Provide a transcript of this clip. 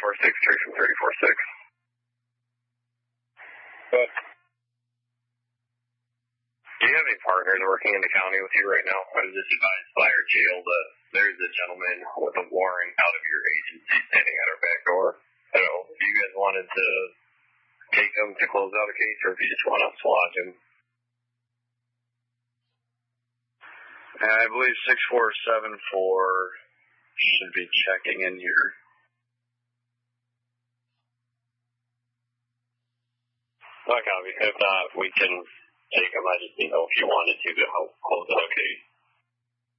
646 from 346. Good. Do you have any partners working in the county with you right now? I was just advised by our jail that there's a gentleman with a warrant out of your agency standing at our back door. I don't know if you guys wanted to take him to close out a case or if you just want us to lodge him. I believe 6474 should be checking in here. Not copy. If not, we can take him. I just didn't know if you wanted to help close out a case.